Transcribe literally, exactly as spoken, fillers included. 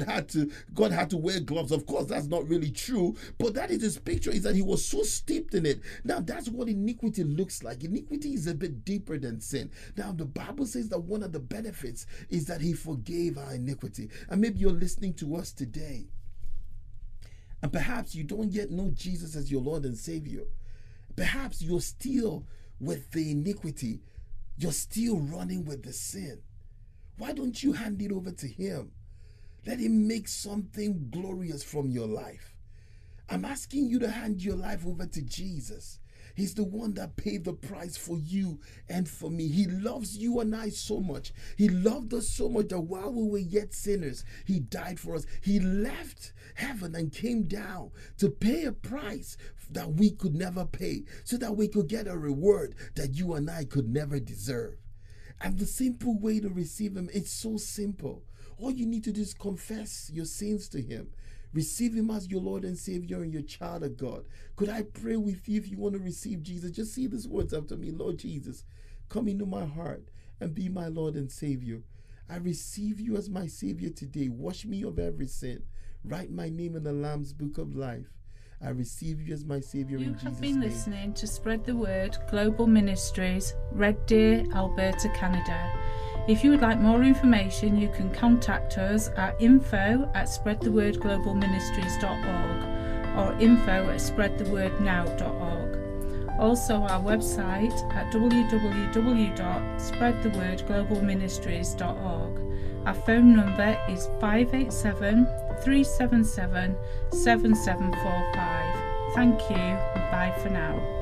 God had to God had to wear gloves. Of course, that's not really true, but that is his picture, is that he was so steeped in it. Now, that's what iniquity looks like. Iniquity is a bit deeper than sin. Now, the Bible says that one of the benefits is that he forgave our iniquity. And maybe you're listening to us today, and perhaps you don't yet know Jesus as your Lord and Savior. Perhaps you're still with the iniquity. You're still running with the sin. Why don't you hand it over to him? Let him make something glorious from your life. I'm asking you to hand your life over to Jesus. He's the one that paid the price for you and for me. He loves you and I so much. He loved us so much that while we were yet sinners, he died for us. He left heaven and came down to pay a price that we could never pay, so that we could get a reward that you and I could never deserve. And the simple way to receive him, it's so simple. All you need to do is confess your sins to him. Receive him as your Lord and Savior and your child of God. Could I pray with you if you want to receive Jesus? Just say these words after me. Lord Jesus, come into my heart and be my Lord and Savior. I receive you as my Savior today. Wash me of every sin. Write my name in the Lamb's Book of Life. I receive you as my Savior in Jesus' name. You have been listening to Spread the Word Global Ministries, Red Deer, Alberta, Canada. If you would like more information, you can contact us at info at spread the word global ministries dot org or info at spread the word now dot org. Also our website at w w w dot spread the word global ministries dot org. Our phone number is five eight seven, three seven seven, seven seven four five. Thank you and bye for now.